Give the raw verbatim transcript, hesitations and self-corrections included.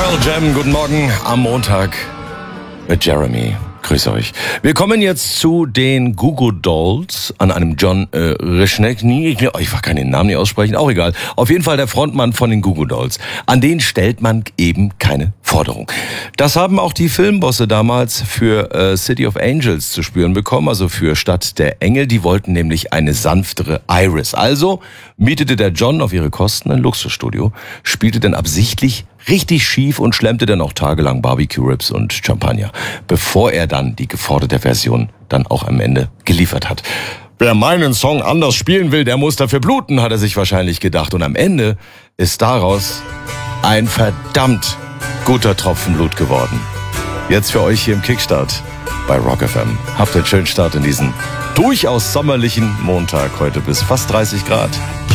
Pearl Jam, guten Morgen am Montag mit Jeremy. Grüße euch. Wir kommen jetzt zu den Goo Goo Dolls an einem John äh, Rishneck. Ich kann den Namen nicht aussprechen, auch egal. Auf jeden Fall der Frontmann von den Goo Goo Dolls. An den stellt man eben keine Forderung. Das haben auch die Filmbosse damals für äh, City of Angels zu spüren bekommen, also für Stadt der Engel. Die wollten nämlich eine sanftere Iris. Also mietete der John auf ihre Kosten ein Luxusstudio, spielte dann absichtlich richtig schief und schlemmte dann auch tagelang Barbecue-Ribs und Champagner, bevor er dann die geforderte Version dann auch am Ende geliefert hat. Wer meinen Song anders spielen will, der muss dafür bluten, hat er sich wahrscheinlich gedacht. Und am Ende ist daraus ein verdammt guter Tropfen Blut geworden. Jetzt für euch hier im Kickstart bei Rock F M. Habt einen schönen Start in diesen durchaus sommerlichen Montag heute bis fast dreißig Grad.